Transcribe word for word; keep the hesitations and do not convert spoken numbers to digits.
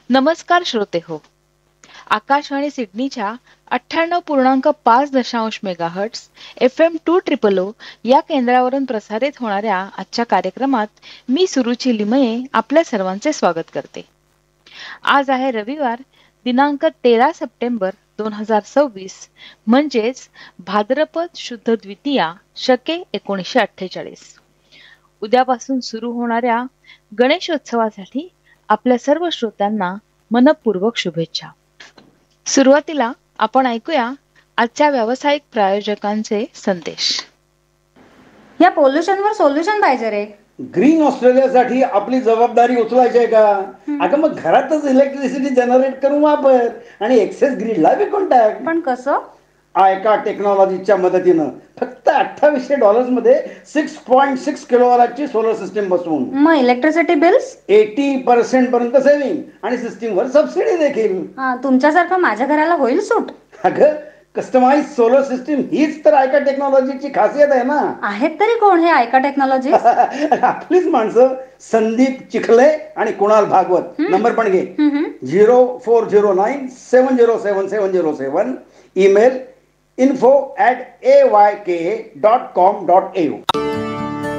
नमस्कार श्रोते हो. आकाशवाणी सिडनीच्या अठ्ठ्याण्णव पूर्णांक पाच दशांश megahertz F M to triple ओ या केंद्रावरून प्रसारित होणाऱ्या आजच्या कार्यक्रमात मी सुरुची लिमये आपल्या सर्वांचे स्वागत करते. आज आहे रविवार दिनांक तेरा सप्टेंबर दोन हजार सव्वीस म्हणजेच भाद्रपद शुद्ध द्वितीया शके एकोणीसशे अठ्ठेचाळीस. उद्यापासून सुरू होणाऱ्या गणेशोत्सवासाठी आपल्या सर्व श्रोत्यांना मनपूर्वक शुभेच्छा. सुरुवातीला आपण ऐकूया आजच्या व्यावसायिक प्रायोजकांचे संदेश. या पोल्युशनवर सोल्युशन पाहिजे रे. ग्रीन ऑस्ट्रेलियासाठी आपली जबाबदारी उचलायची आहे का? अगं मग घरातच इलेक्ट्रिसिटी जनरेट करून वापर आणि एक्सेस ग्रीडला विकून टाक. पण कसं? आयका टेक्नॉलॉजीच्या मदतीनं फक्त अठ्ठावीसशे डॉलर्स मध्ये six point six किलोवॅटची solar system बसवून मग इलेक्ट्रिसिटी बिल्स एटी पर्सेंट पर्यंत सेव्हिंग आणि सिस्टीमवर सबसिडी देखील. तुमच्यासारखं माझ्या घराला होईल सूट. अगं कस्टमाइज सोलर सिस्टीम हीच तर आयका टेक्नॉलॉजीची खासियत आहे ना. आहेत तरी कोण हे आयका टेक्नॉलॉजी? आपलीच माणसं संदीप चिखले आणि कुणाल भागवत. नंबर पण घे, zero four zero nine seven zero seven seven zero seven. Email info at a Y K dot com dot A you.